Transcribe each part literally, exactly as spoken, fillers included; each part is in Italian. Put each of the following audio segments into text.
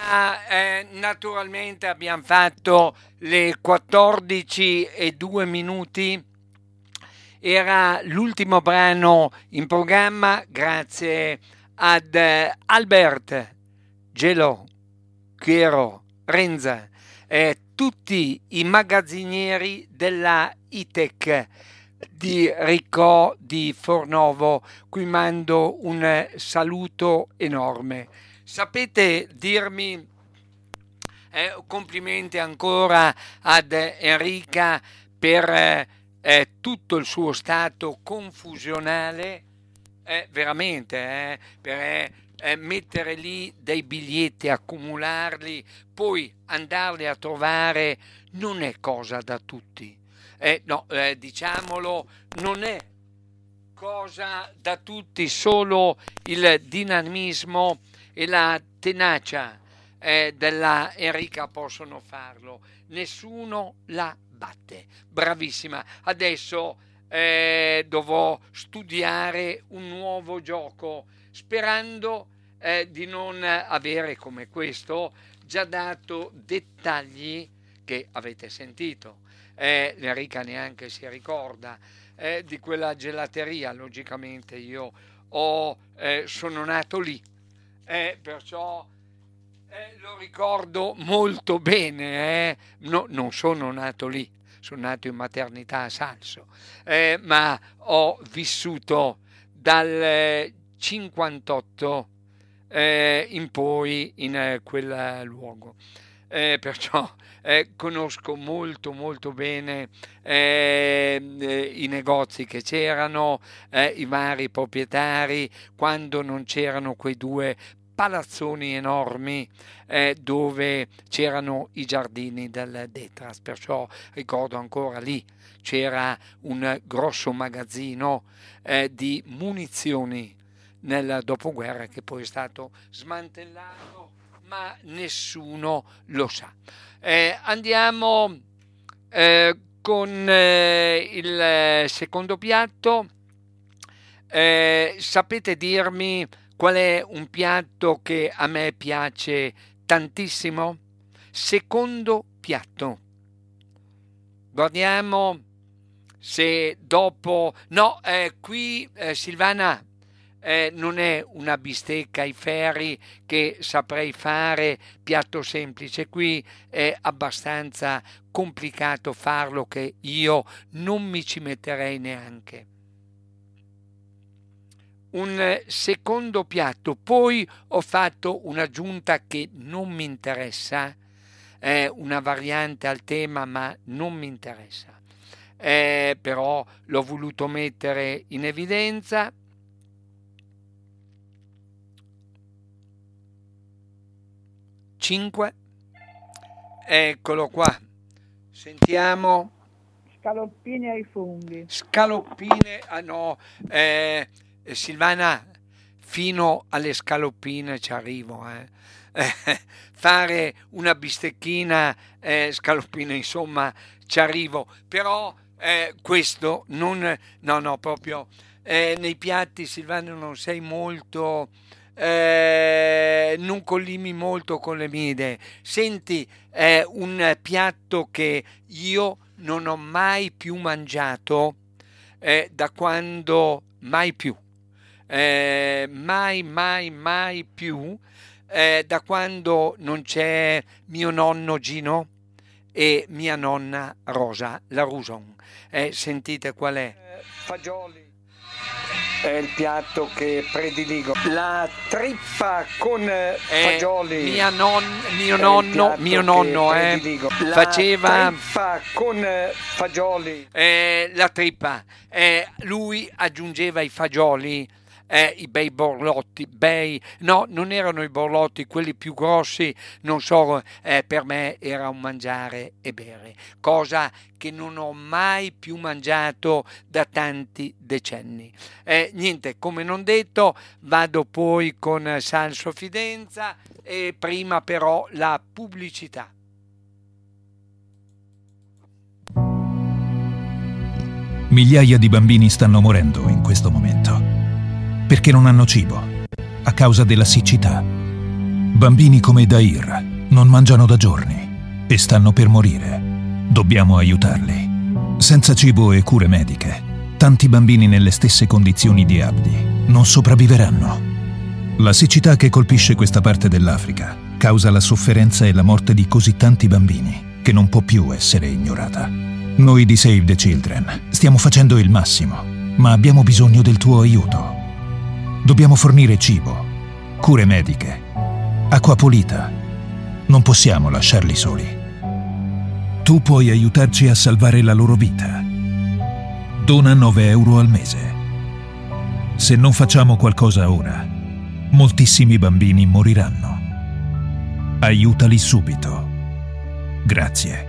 Ma eh, naturalmente abbiamo fatto le quattordici e due minuti. Era l'ultimo brano in programma grazie ad eh, Albert, Gelo, Chiero, Renza, eh, tutti i magazzinieri della I-Tech di Ricò di Fornovo, cui mando un saluto enorme. Sapete dirmi, eh, complimenti ancora ad Enrica per eh, eh, tutto il suo stato confusionale, eh, veramente, eh, per eh, eh, mettere lì dei biglietti, accumularli, poi andarli a trovare, non è cosa da tutti. Eh, no, eh, diciamolo, non è cosa da tutti, solo il dinamismo e la tenacia eh, della Enrica possono farlo. Nessuno la batte. Bravissima. Adesso eh, dovrò studiare un nuovo gioco, sperando eh, di non avere come questo già dato dettagli che avete sentito. Eh, Enrica neanche si ricorda eh, di quella gelateria. Logicamente io ho, eh, sono nato lì, eh, perciò eh, lo ricordo molto bene. Eh. No, non sono nato lì, sono nato in maternità a Salso, eh, ma ho vissuto dal cinquantotto eh, in poi in eh, quel luogo. Eh, perciò eh, conosco molto molto bene eh, eh, i negozi che c'erano, eh, i vari proprietari, quando non c'erano quei due palazzoni enormi eh, dove c'erano i giardini del Detras. Perciò ricordo ancora lì c'era un grosso magazzino eh, di munizioni nel dopoguerra, che poi è stato smantellato, ma nessuno lo sa. Eh, andiamo eh, con eh, il secondo piatto. Eh, sapete dirmi qual è un piatto che a me piace tantissimo? Secondo piatto. Guardiamo se dopo... No, eh, qui eh, Silvana... Eh, non è una bistecca ai ferri che saprei fare, piatto semplice. Qui è abbastanza complicato farlo, che io non mi ci metterei neanche. Un secondo piatto, poi ho fatto un'aggiunta che non mi interessa, è una variante al tema ma non mi interessa, eh, però l'ho voluto mettere in evidenza. cinque, eccolo qua, sentiamo. Scaloppine ai funghi. Scaloppine, ah no, eh, Silvana, fino alle scaloppine ci arrivo, eh. Eh, fare una bistecchina, eh, scaloppine, insomma, ci arrivo, però eh, questo non, no, no, proprio eh, nei piatti, Silvana, non sei molto... Eh, non collimi molto con le mie idee. Senti, è un piatto che io non ho mai più mangiato eh, da quando, mai più, eh, mai, mai, mai più, eh, da quando non c'è mio nonno Gino e mia nonna Rosa, la Ruson. Eh, sentite qual è? Eh, fagioli. È il piatto che prediligo. La trippa con fagioli. Eh, mia non, mio nonno, mio nonno eh, faceva trippa con fagioli. Eh, la trippa. Eh, lui aggiungeva i fagioli, eh, i bei borlotti, bei, no, non erano i borlotti, quelli più grossi, non so, eh, per me era un mangiare e bere, cosa che non ho mai più mangiato da tanti decenni. Eh, niente, come non detto, vado poi con Salso Fidenza, e prima però la pubblicità. Migliaia di bambini stanno morendo in questo momento perché non hanno cibo a causa della siccità. Bambini come Dair non mangiano da giorni e stanno per morire. Dobbiamo aiutarli. Senza cibo e cure mediche, tanti bambini nelle stesse condizioni di Abdi non sopravviveranno. La siccità che colpisce questa parte dell'Africa causa la sofferenza e la morte di così tanti bambini che non può più essere ignorata. Noi di Save the Children stiamo facendo il massimo, ma abbiamo bisogno del tuo aiuto. Dobbiamo fornire cibo, cure mediche, acqua pulita. Non possiamo lasciarli soli. Tu puoi aiutarci a salvare la loro vita. Dona nove euro al mese. Se non facciamo qualcosa ora, moltissimi bambini moriranno. Aiutali subito. Grazie.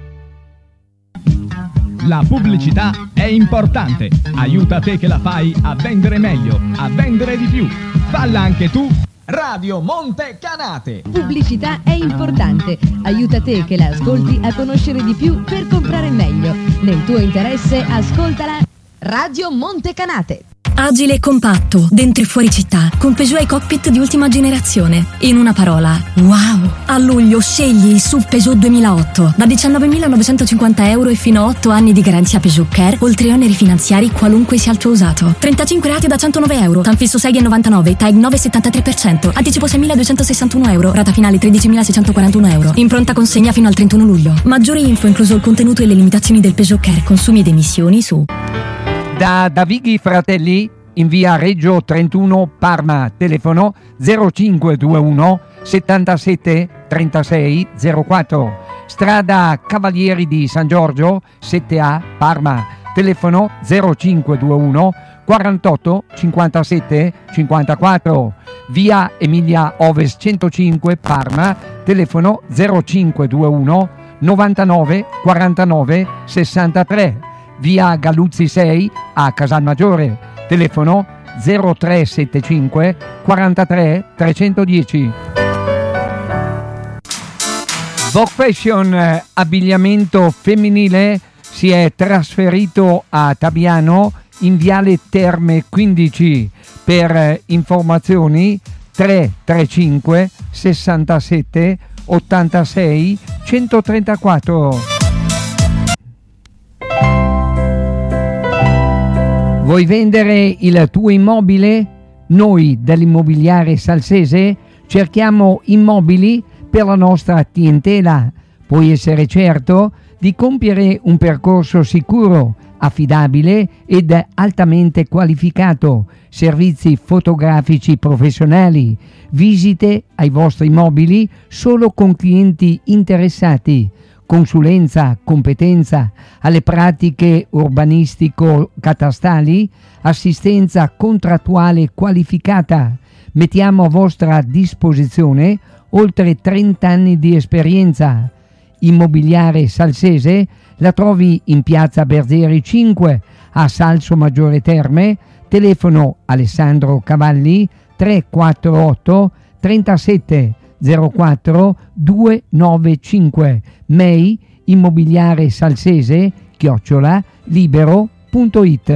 La pubblicità è importante. Aiuta te che la fai a vendere meglio, a vendere di più. Falla anche tu. Radio Monte Canate. Pubblicità è importante. Aiuta te che la ascolti a conoscere di più per comprare meglio. Nel tuo interesse, ascoltala. Radio Monte Canate. Agile e compatto, dentro e fuori città, con Peugeot e cockpit di ultima generazione. In una parola, wow! A luglio scegli il S U V Peugeot duemilaotto, da diciannovemilanovecentocinquanta euro e fino a otto anni di garanzia Peugeot Care, oltre oneri finanziari qualunque sia il tuo usato. trentacinque rate da centonove euro, tanfisso sei virgola novantanove, T A G nove virgola settantatré per cento, anticipo seimiladuecentosessantuno euro, rata finale tredicimilaseicentoquarantuno euro. In pronta consegna fino al trentuno luglio. Maggiori info incluso il contenuto e le limitazioni del Peugeot Care, consumi ed emissioni su Da Davighi Fratelli in via Reggio trentuno Parma, telefono zero cinque due uno settantasette trentasei zero quattro, strada Cavalieri di San Giorgio sette A Parma, telefono zero cinque due uno quarantotto cinquantasette cinquantaquattro, via Emilia Ovest centocinque Parma, telefono zero cinque due uno novantanove quarantanove sessantatré, via Galuzzi sei a Casalmaggiore, telefono zero tre settantacinque quarantatré trecentodieci. Vogue Fashion abbigliamento femminile si è trasferito a Tabiano in viale Terme quindici. Per informazioni tre tre cinque sessantasette ottantasei centotrentaquattro. Vuoi vendere il tuo immobile? Noi dell'Immobiliare Salsese cerchiamo immobili per la nostra clientela. Puoi essere certo di compiere un percorso sicuro, affidabile ed altamente qualificato, servizi fotografici professionali, visite ai vostri immobili solo con clienti interessati, consulenza, competenza alle pratiche urbanistico-catastali, assistenza contrattuale qualificata. Mettiamo a vostra disposizione oltre trenta anni di esperienza. Immobiliare Salsese la trovi in piazza Berzeri cinque a Salso Maggiore Terme, telefono Alessandro Cavalli tre quattro otto trentasette zero quattro duecentonovantacinque, mail immobiliare salsese chiocciola libero punto it.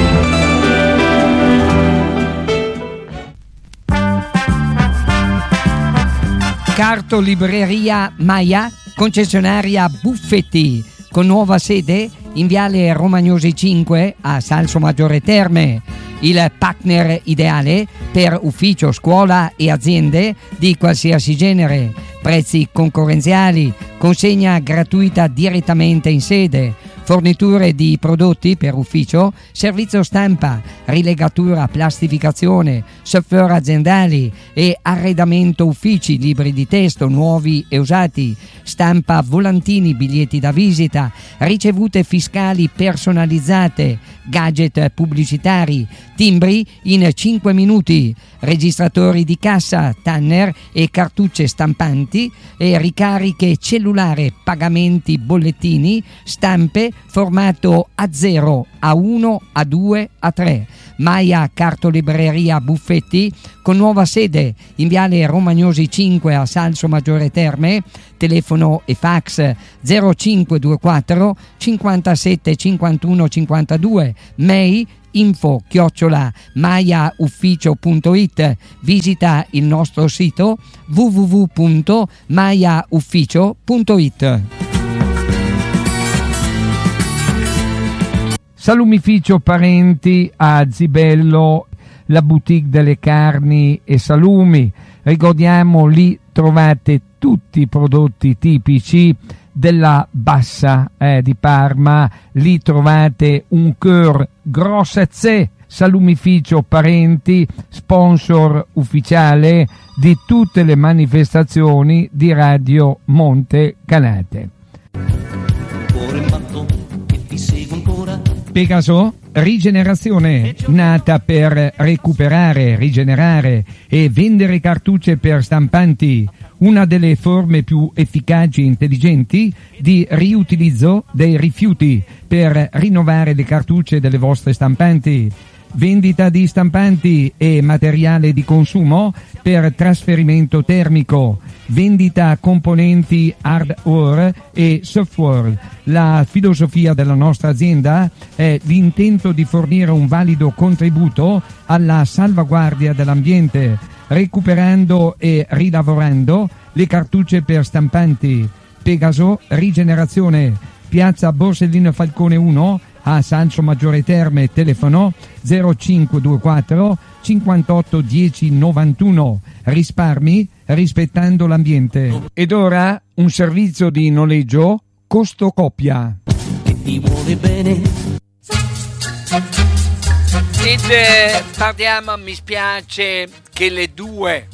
Cartolibreria Maia, concessionaria Buffetti, con nuova sede in viale Romagnosi cinque a Salso Maggiore Terme. Il partner ideale per ufficio, scuola e aziende di qualsiasi genere. Prezzi concorrenziali, consegna gratuita direttamente in sede, forniture di prodotti per ufficio, servizio stampa, rilegatura, plastificazione, software aziendali e arredamento uffici, libri di testo nuovi e usati, stampa volantini, biglietti da visita, ricevute fiscali personalizzate, gadget pubblicitari, timbri in cinque minuti, registratori di cassa, tanner e cartucce stampanti e ricariche cellulare, pagamenti, bollettini, stampe, formato A zero, A uno, A due, A tre. Maia Cartolibreria Buffetti con nuova sede in Viale Romagnosi cinque a Salso Maggiore Terme, telefono e fax zero cinque due quattro cinquantasette cinquantuno cinquantadue, mail info chiocciola maiaufficio punto it, visita il nostro sito w w w punto maiaufficio punto it. Salumificio Parenti a Zibello, la boutique delle carni e salumi. Ricordiamo, lì trovate tutti i prodotti tipici della Bassa eh, di Parma. Lì trovate un cœur grossezze. Salumificio Parenti, sponsor ufficiale di tutte le manifestazioni di Radio Monte Canate. Pegaso Rigenerazione, nata per recuperare, rigenerare e vendere cartucce per stampanti, una delle forme più efficaci e intelligenti di riutilizzo dei rifiuti per rinnovare le cartucce delle vostre stampanti. Vendita di stampanti e materiale di consumo per trasferimento termico, vendita componenti hardware e software. La filosofia della nostra azienda è l'intento di fornire un valido contributo alla salvaguardia dell'ambiente, recuperando e rilavorando le cartucce per stampanti. Pegaso Rigenerazione, piazza Borsellino Falcone uno a Salso Maggiore Terme, telefono zero cinque due quattro cinquantotto dieci novantuno. Risparmi rispettando l'ambiente. Ed ora un servizio di noleggio costo coppia. Che ti vuole bene. Ed eh, parliamo, mi spiace che le due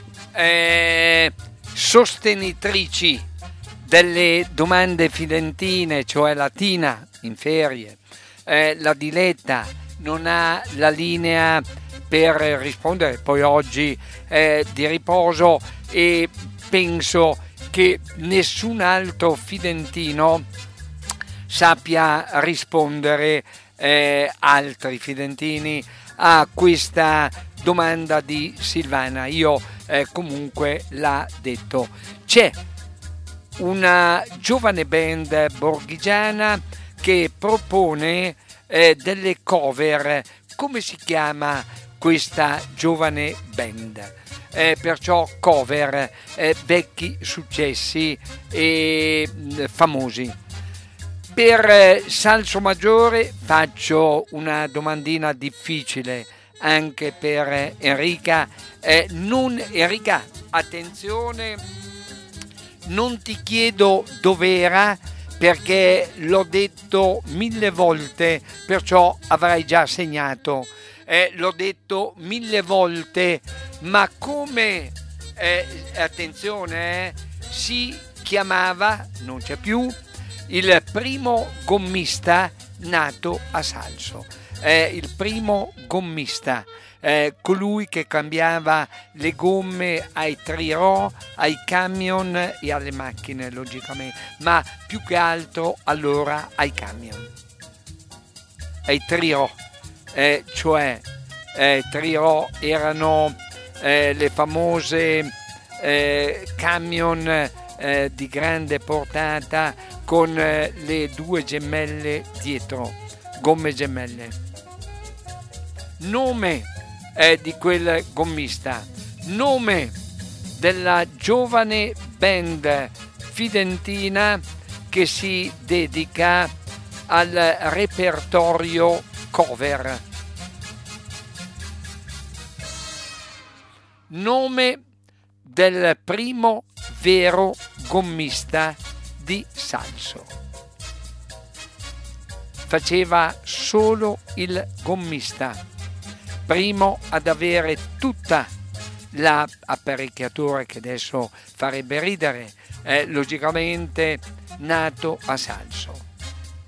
eh, sostenitrici delle domande fidentine, cioè la Tina in ferie, eh, la Diletta non ha la linea per rispondere, poi oggi è di riposo e penso che nessun altro fidentino sappia rispondere, eh, altri fidentini, a questa domanda di Silvana. Io eh, comunque l'ha detto. C'è una giovane band borghigiana che propone eh, delle cover. Come si chiama questa giovane band? Eh, perciò cover, eh, vecchi successi e mh, famosi. Per eh, Salso Maggiore faccio una domandina difficile anche per eh, Enrica. Eh, non, Enrica, attenzione, non ti chiedo dov'era perché l'ho detto mille volte, perciò avrai già segnato. Eh, l'ho detto mille volte, ma come, eh, attenzione, eh, si chiamava, non c'è più, il primo gommista nato a Salso. Eh, il primo gommista, eh, colui che cambiava le gomme ai trirò, ai camion e alle macchine, logicamente, ma più che altro allora ai camion, ai trirò. Eh, cioè eh, trirò erano eh, le famose eh, camion eh, di grande portata con eh, le due gemelle dietro, gomme gemelle. Nome eh, di quel gommista, nome della giovane band fidentina che si dedica al repertorio cover. Nome del primo vero gommista di Salso. Faceva solo il gommista, primo ad avere tutta la apparecchiatura che adesso farebbe ridere, eh, logicamente nato a Salso.